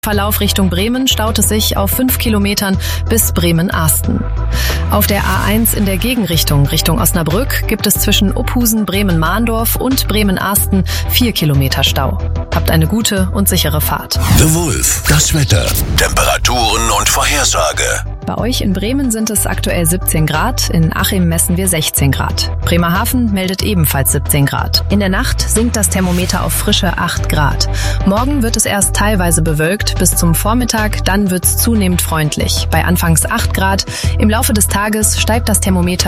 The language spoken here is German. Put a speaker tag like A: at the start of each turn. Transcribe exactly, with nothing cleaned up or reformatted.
A: Verlauf Richtung Bremen staut es sich auf fünf Kilometern bis Bremen-Arsten. Auf der A eins in der Gegenrichtung Richtung Osnabrück gibt es zwischen Uphusen, Bremen-Mahndorf und Bremen-Arsten vier Kilometer Stau. Habt eine gute und sichere Fahrt.
B: The Wolf, das Wetter, Temperaturen und Vorhersage.
A: Bei euch in Bremen sind es aktuell siebzehn Grad, in Achim messen wir sechzehn Grad. Bremerhaven meldet ebenfalls siebzehn Grad. In der Nacht sinkt das Thermometer auf frische acht Grad. Morgen wird es erst teilweise bewölkt bis zum Vormittag, dann wird es zunehmend freundlich. Bei anfangs acht Grad, im Laufe des Tages steigt das Thermometer